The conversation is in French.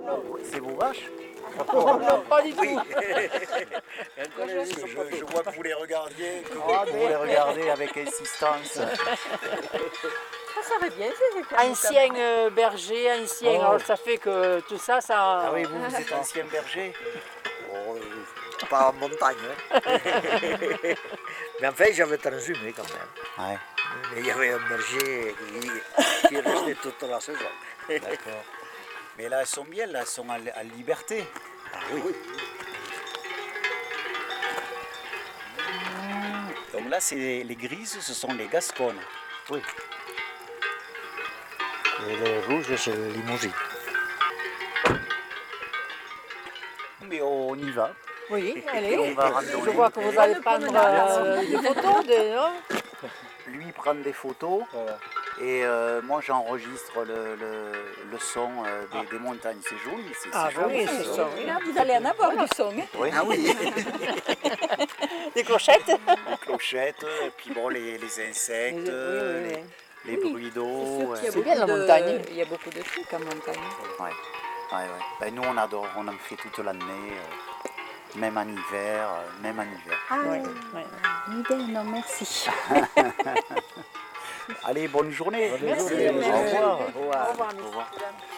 C'est vos vaches? Non, pas du tout. Oui. Je vois que vous les regardiez, vous les regardez avec insistance. Ça va bien, c'est Ancien berger, ancien. Oh. Alors ça fait que tout ça, ça. Ah oui, vous êtes ancien berger? Oh, pas en montagne. Hein. Mais en fait, j'avais transhumé quand même. Ouais, Mais il y avait un berger qui restait toute la saison. d'accord. Mais là, elles sont bien, là, elles sont à liberté. Ah oui. Donc là, c'est les grises, ce sont les gasconnes. Oui. Et les rouges, c'est le limousine. Mais on y va. Oui, Et allez. on va randonner. Je vois que vous allez prendre des photos, non? Lui prend des photos et moi j'enregistre le son des montagnes. C'est joli, c'est Ah, joli. oui, c'est ça. Oui. Là, vous allez en avoir du son. Hein. Oui. Ah oui. Des clochettes? Les clochettes, et puis bon, les insectes, Oui. les bruits d'eau. C'est bien la montagne. Il y a beaucoup de trucs en montagne. Ouais. Ben, nous on adore, on en fait toute l'année, même en hiver, Ah, Oui. l'idée, non, merci. Allez, bonne journée. Merci. Au revoir. Au revoir, Au revoir.